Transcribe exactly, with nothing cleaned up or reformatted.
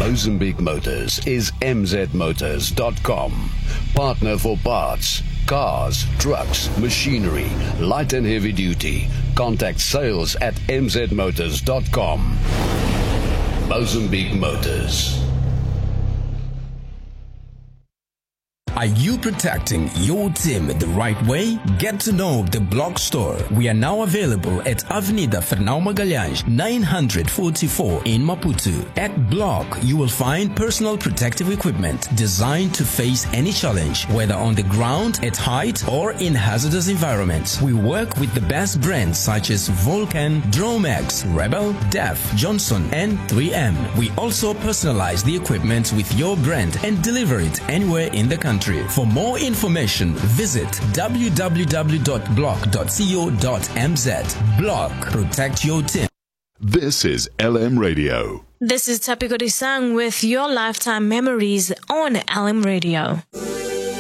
Mozambique Motors is m z motors dot com. Partner for parts, cars, trucks, machinery, light and heavy duty. Contact sales at m z motors dot com. Mozambique Motors. Are you protecting your team the right way? Get to know the Block Store. We are now available at Avenida Fernão Magalhães, nine forty-four in Maputo. At Block, you will find personal protective equipment designed to face any challenge, whether on the ground, at height, or in hazardous environments. We work with the best brands such as Vulcan, Dromax, Rebel, Def, Johnson, and three M. We also personalize the equipment with your brand and deliver it anywhere in the country. For more information, visit w w w dot block dot co dot m z. Block. Protect your team. This is L M Radio. This is Tapiko Disang with your lifetime memories on L M Radio.